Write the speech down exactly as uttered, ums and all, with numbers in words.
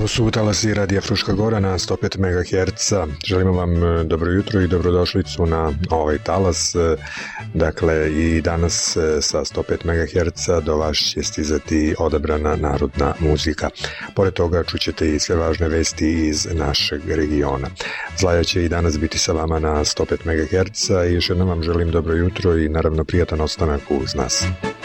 Ovo su talasi Radija Fruška Gora na sto pet megaherca. Želimo vam dobro jutro i dobrodošlicu na ovaj talas. Dakle, i danas sa sto pet megaherca do vas će stizati odabrana narodna muzika. Pored toga čućete i sve važne vesti iz našeg regiona. Zlaja će i danas biti sa vama na sto pet megaherca i još jednom vam želim dobro jutro i naravno prijatan ostanak uz nas.